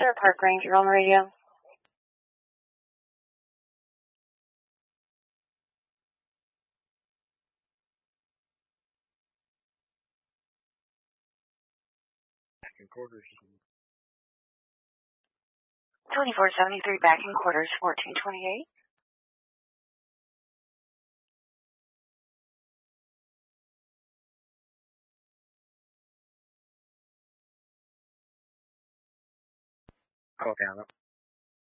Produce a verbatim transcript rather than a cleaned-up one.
Center Park Ranger on radio. Back in quarters. twenty-four seventy-three back in quarters, fourteen twenty-eight. Call down.